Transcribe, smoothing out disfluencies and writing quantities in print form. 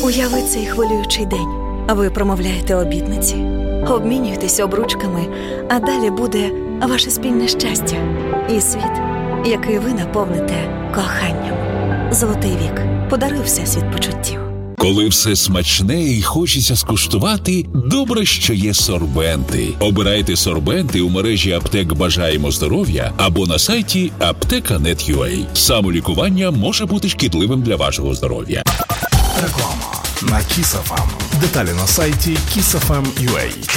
Уяви цей хвилюючий день. Ви промовляєте обітниці, обмінюєтесь обручками, а далі буде ваше спільне щастя і світ, який ви наповните коханням. Золотий вік. Подаруй Всесвіт почуттів. Коли все смачне і хочеться скуштувати, добре, що є сорбенти. Обирайте сорбенти у мережі аптек «Бажаємо здоров'я» або на сайті apteka.net.ua. Самолікування може бути шкідливим для вашого здоров'я. Реклама на Kiss FM. Деталі на сайті kissfm.ua.